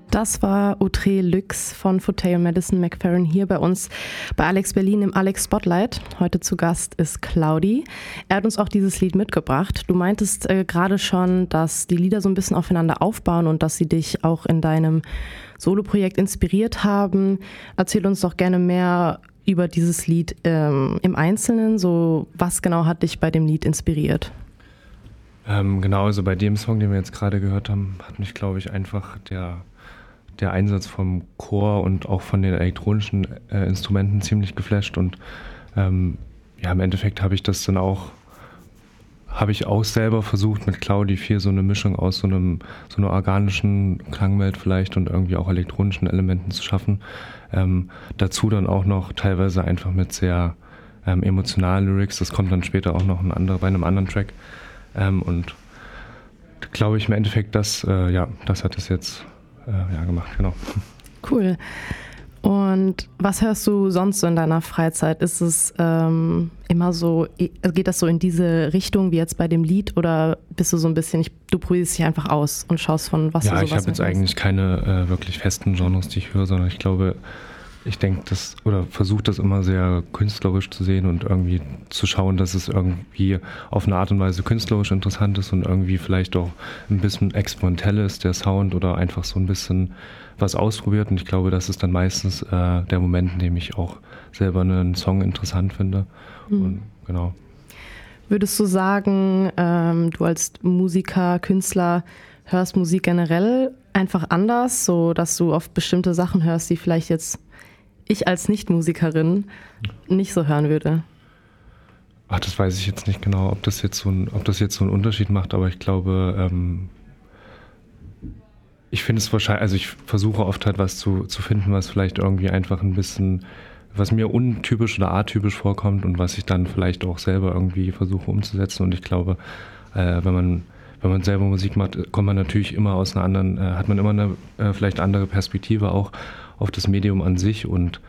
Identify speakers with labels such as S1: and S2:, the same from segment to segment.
S1: Das war Outre Luxe von Fauteuil und Madison McFerrin hier bei uns bei Alex Berlin im Alex Spotlight. Heute zu Gast ist Cloudy. Er hat uns auch dieses Lied mitgebracht. Du meintest gerade schon, dass die Lieder so ein bisschen aufeinander aufbauen und dass sie dich auch in deinem Soloprojekt inspiriert haben. Erzähl uns doch gerne mehr über dieses Lied im Einzelnen. So, was genau hat dich bei dem Lied inspiriert?
S2: Genau, also bei dem Song, den wir jetzt gerade gehört haben, hat mich, glaube ich, einfach der Einsatz vom Chor und auch von den elektronischen Instrumenten ziemlich geflasht. Und im Endeffekt habe ich auch selber versucht, mit Cloudy viel so eine Mischung aus so einer organischen Klangwelt vielleicht und irgendwie auch elektronischen Elementen zu schaffen. Dazu dann auch noch teilweise einfach mit sehr emotionalen Lyrics. Das kommt dann später auch noch bei einem anderen Track. Und glaube ich im Endeffekt, das hat es jetzt gemacht, genau.
S1: Cool. Und was hörst du sonst so in deiner Freizeit? Ist es immer so, geht das so in diese Richtung wie jetzt bei dem Lied oder bist du so ein bisschen, du probierst dich einfach aus und schaust von was du so was
S2: ich habe jetzt eigentlich keine wirklich festen Genres, die ich höre, sondern ich denke oder versuche das immer sehr künstlerisch zu sehen und irgendwie zu schauen, dass es irgendwie auf eine Art und Weise künstlerisch interessant ist und irgendwie vielleicht auch ein bisschen experimentell ist, der Sound oder einfach so ein bisschen was ausprobiert. Und ich glaube, das ist dann meistens der Moment, in dem ich auch selber einen Song interessant finde. Und genau.
S1: Würdest du sagen, du als Musiker, Künstler hörst Musik generell einfach anders, so dass du auf bestimmte Sachen hörst, die vielleicht jetzt ich als Nicht-Musikerin nicht so hören würde?
S2: Das weiß ich jetzt nicht genau, ob das jetzt so einen Unterschied macht, aber ich glaube, ich finde es wahrscheinlich, also ich versuche oft halt was zu finden, was vielleicht irgendwie einfach ein bisschen, was mir untypisch oder atypisch vorkommt und was ich dann vielleicht auch selber irgendwie versuche umzusetzen. Und ich glaube, wenn man selber Musik macht, kommt man natürlich immer aus einer anderen, hat man immer eine vielleicht andere Perspektive auch auf das Medium an sich und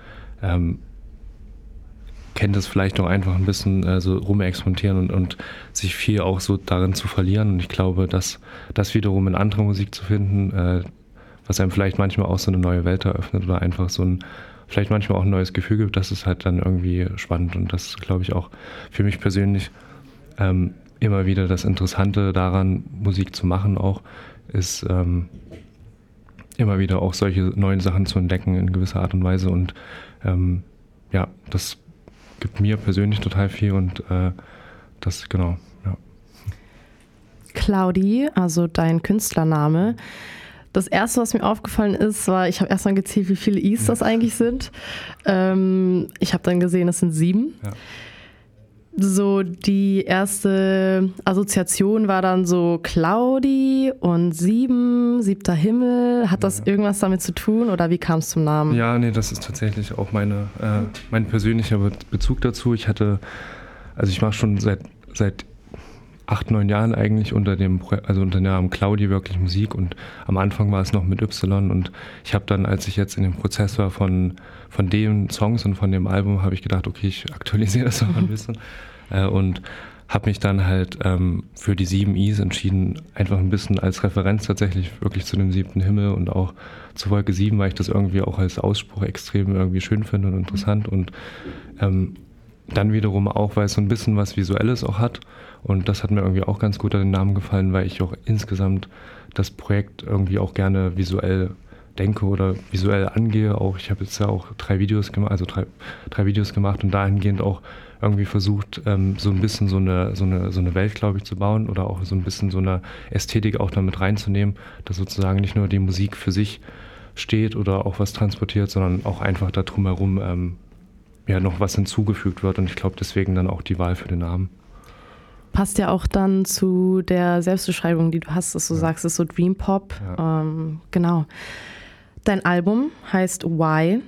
S2: kennt es vielleicht auch einfach ein bisschen so rumexperimentieren und sich viel auch so darin zu verlieren. Und ich glaube, dass das wiederum in anderer Musik zu finden, was einem vielleicht manchmal auch so eine neue Welt eröffnet oder einfach vielleicht manchmal auch ein neues Gefühl gibt, das ist halt dann irgendwie spannend. Und das ist, glaube ich, auch für mich persönlich immer wieder das Interessante daran, Musik zu machen auch, ist immer wieder auch solche neuen Sachen zu entdecken in gewisser Art und Weise und das gibt mir persönlich total viel und das, genau, ja.
S1: Cloudy, also dein Künstlername. Das erste, was mir aufgefallen ist, war, ich habe erstmal gezählt, wie viele I's das eigentlich sind. Ich habe dann gesehen, es sind 7. Ja. So die erste Assoziation war dann so Cloudy und 7, 7. Himmel. Hat das irgendwas damit zu tun oder wie kam es zum Namen?
S2: Ja, nee, das ist tatsächlich auch mein persönlicher Bezug dazu. Ich mache schon seit 8, 9 Jahren eigentlich unter dem Namen Cloudy wirklich Musik und am Anfang war es noch mit Y und ich habe dann, als ich jetzt in dem Prozess war von den Songs und von dem Album, habe ich gedacht, okay, ich aktualisiere das noch ein bisschen und habe mich dann halt für die 7 I's entschieden, einfach ein bisschen als Referenz tatsächlich wirklich zu dem 7. Himmel und auch zu Wolke 7, weil ich das irgendwie auch als Ausspruch extrem irgendwie schön finde und interessant und dann wiederum auch, weil es so ein bisschen was Visuelles auch hat und das hat mir irgendwie auch ganz gut an den Namen gefallen, weil ich auch insgesamt das Projekt irgendwie auch gerne visuell denke oder visuell angehe. Ich habe jetzt ja auch 3 Videos gemacht, also drei Videos gemacht und dahingehend auch irgendwie versucht, so ein bisschen so eine Welt, glaube ich, zu bauen oder auch so ein bisschen so eine Ästhetik auch damit reinzunehmen, dass sozusagen nicht nur die Musik für sich steht oder auch was transportiert, sondern auch einfach da drumherum noch was hinzugefügt wird und ich glaube deswegen dann auch die Wahl für den Namen.
S1: Passt ja auch dann zu der Selbstbeschreibung, die du hast, dass du sagst, es ist so Dream Pop. Ja. Genau. Dein Album heißt Why.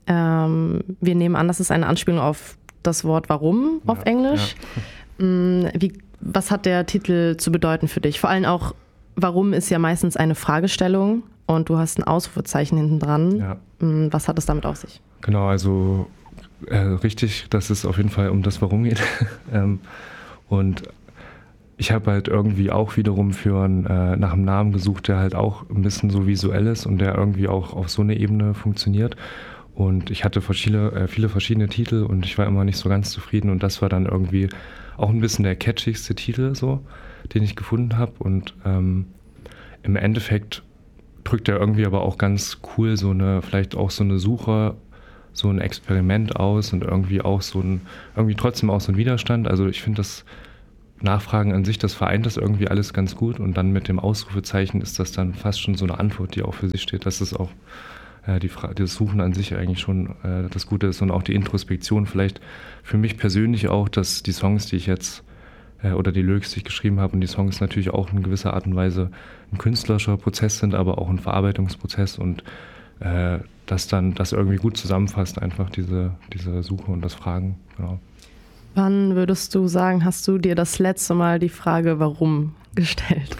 S1: Wir nehmen an, das ist eine Anspielung auf das Wort Warum auf Englisch. Ja. Was hat der Titel zu bedeuten für dich? Vor allem auch, Warum ist ja meistens eine Fragestellung und du hast ein Ausrufezeichen hinten dran. Ja. Was hat es damit auf sich?
S2: Genau, also richtig, dass es auf jeden Fall um das Warum geht. Und ich habe halt irgendwie auch wiederum nach einem Namen gesucht, der halt auch ein bisschen so visuell ist und der irgendwie auch auf so eine Ebene funktioniert. Und ich hatte viele verschiedene Titel und ich war immer nicht so ganz zufrieden. Und das war dann irgendwie auch ein bisschen der catchigste Titel, so, den ich gefunden habe. Und im Endeffekt drückt er irgendwie aber auch ganz cool vielleicht auch so eine Suche, so ein Experiment aus und irgendwie auch irgendwie trotzdem auch so ein Widerstand. Also ich finde das Nachfragen an sich, das vereint das irgendwie alles ganz gut und dann mit dem Ausrufezeichen ist das dann fast schon so eine Antwort, die auch für sich steht. Das ist auch das Suchen an sich eigentlich schon das Gute ist und auch die Introspektion vielleicht für mich persönlich auch, dass die Songs, die ich jetzt oder die Lyrics, die ich geschrieben habe und die Songs natürlich auch in gewisser Art und Weise ein künstlerischer Prozess sind, aber auch ein Verarbeitungsprozess und das dann das irgendwie gut zusammenfasst, einfach diese Suche und das Fragen, genau.
S1: Wann würdest du sagen, hast du dir das letzte Mal die Frage warum gestellt?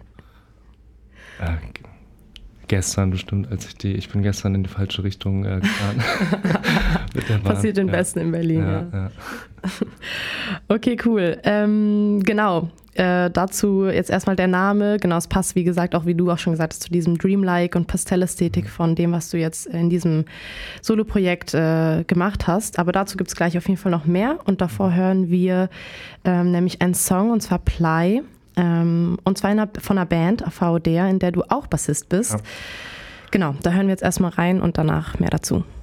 S2: Gestern bestimmt, ich bin gestern in die falsche Richtung gefahren.
S1: Passiert den Besten in Berlin, ja. Okay, cool. Genau. Dazu jetzt erstmal der Name. Genau, es passt, wie gesagt, auch wie du auch schon gesagt hast, zu diesem Dreamlike und Pastellästhetik von dem, was du jetzt in diesem Solo-Projekt gemacht hast. Aber dazu gibt es gleich auf jeden Fall noch mehr. Und davor hören wir nämlich einen Song, und zwar Ply. Und zwar von einer Band, AVOD, in der du auch Bassist bist. Ja. Genau, da hören wir jetzt erstmal rein und danach mehr dazu.